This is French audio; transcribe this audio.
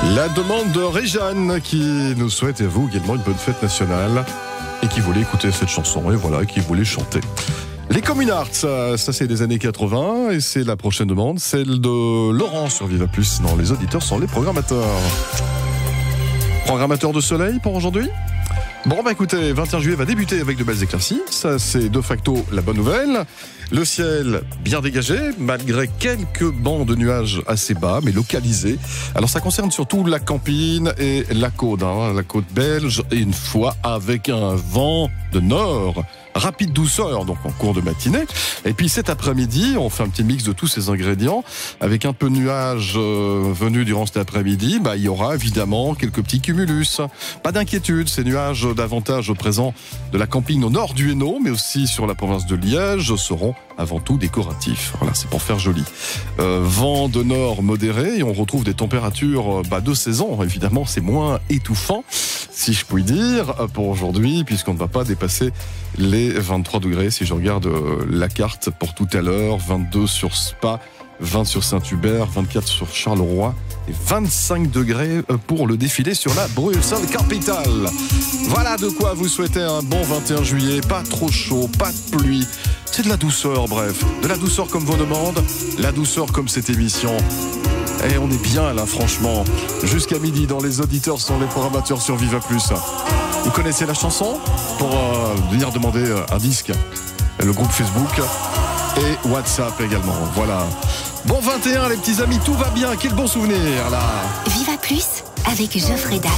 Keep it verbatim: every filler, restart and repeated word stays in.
La demande de Réjeanne qui nous souhaite à vous également une bonne fête nationale et qui voulait écouter cette chanson et voilà, qui voulait chanter. Les Communards, ça, ça c'est des années quatre-vingts et c'est la prochaine demande, celle de Laurent sur Viva Plus. Non, les auditeurs sont les programmateurs. Programmateur de soleil pour aujourd'hui ? Bon bah écoutez, vingt et un juillet va débuter avec de belles éclaircies, ça c'est de facto la bonne nouvelle. Le ciel bien dégagé, malgré quelques bancs de nuages assez bas, mais localisés. Alors ça concerne surtout la Campine et la côte, hein, la côte belge, et une fois avec un vent de nord. Rapide douceur, donc en cours de matinée. Et puis cet après-midi, on fait un petit mix de tous ces ingrédients. Avec un peu de nuages euh, venus durant cet après-midi, bah, il y aura évidemment quelques petits cumulus. Pas d'inquiétude, ces nuages davantage présents de la Campine au nord du Hainaut, mais aussi sur la province de Liège, seront avant tout décoratifs. Voilà, c'est pour faire joli. Euh, vent de nord modéré, et on retrouve des températures bah, de saison. Évidemment, c'est moins étouffant, si je puis dire, pour aujourd'hui, puisqu'on ne va pas dépasser les vingt-trois degrés, si je regarde la carte pour tout à l'heure, vingt-deux sur Spa, vingt sur Saint-Hubert, vingt-quatre sur Charleroi et vingt-cinq degrés pour le défilé sur la Bruxelles Capitale. Voilà de quoi vous souhaiter un bon vingt et un juillet, pas trop chaud, pas de pluie, c'est de la douceur, bref, de la douceur comme vos demandes, la douceur comme cette émission. Et on est bien là, franchement. Jusqu'à midi, dans Les Auditeurs sont les programmateurs sur Viva Plus. Vous connaissez la chanson ? Pour euh, venir demander euh, un disque. Le groupe Facebook et WhatsApp également. Voilà. Bon vingt et un les petits amis, tout va bien. Quel bon souvenir là. Viva Plus avec Geoffrey Dax.